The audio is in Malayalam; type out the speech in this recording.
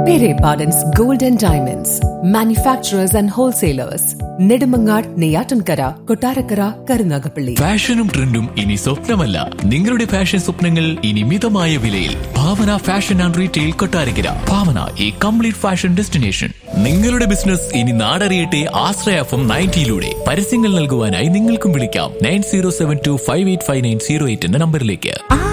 Pere Pardon's Gold and Diamonds, manufacturers and wholesalers. Nedumangad, Neyyattinkara, Kottarakkara, Karunagappally. ഫാഷനും ട്രെൻഡും ഇനി സ്വപ്നമല്ല, നിങ്ങളുടെ ഫാഷൻ സ്വപ്നങ്ങൾ ഇനി മിതമായ വിലയിൽ. ഭാവന fashion and retail, Kottarakkara. Bhavana, A complete fashion destination. നിങ്ങളുടെ ബിസിനസ് ഇനി നാടറിയട്ടെ ആശ്രയ FM 90 പരസ്യങ്ങൾ നൽകുവാനായി നിങ്ങൾക്കും വിളിക്കാം 9072585908 എന്ന നമ്പറിലേക്ക്.